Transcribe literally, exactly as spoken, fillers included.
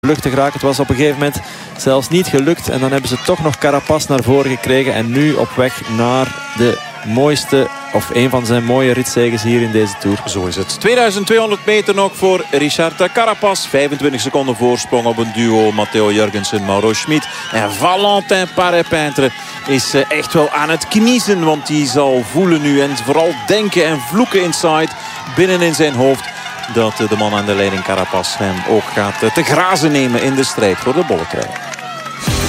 lucht te geraken. Het was op een gegeven moment zelfs niet gelukt. En dan hebben ze toch nog Carapaz naar voren gekregen. En nu op weg naar de mooiste, of een van zijn mooie ritzeges hier in deze Tour. Zo is het. tweeduizend tweehonderd meter nog voor Richard Carapaz. vijfentwintig seconden voorsprong op een duo. Matteo Jurgensen, Mauro Schmid. En Valentin Paré-Peintre is echt wel aan het kniezen. Want die zal voelen nu en vooral denken en vloeken inside. Binnen in zijn hoofd. Dat de man aan de leiding Carapaz hem ook gaat te grazen nemen in de strijd voor de bolletrui.